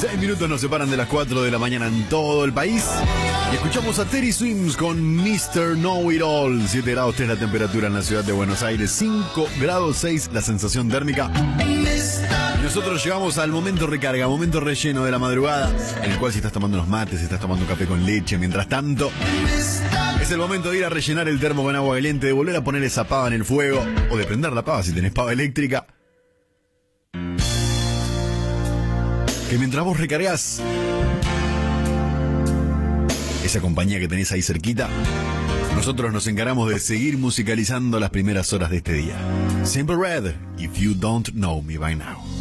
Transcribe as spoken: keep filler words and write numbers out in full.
Seis minutos nos separan de las cuatro de la mañana en todo el país. Y escuchamos a Teddy Swims con mister Know It All. siete grados tres la temperatura en la ciudad de Buenos Aires. cinco grados seis la sensación térmica. Y nosotros llegamos al momento recarga, momento relleno de la madrugada, en el cual si estás tomando unos mates, si estás tomando café con leche, mientras tanto, es el momento de ir a rellenar el termo con agua caliente, de volver a poner esa pava en el fuego, o de prender la pava si tenés pava eléctrica. Que mientras vos recargás esa compañía que tenés ahí cerquita, nosotros nos encargamos de seguir musicalizando las primeras horas de este día. Simple Red, If You Don't Know Me By Now.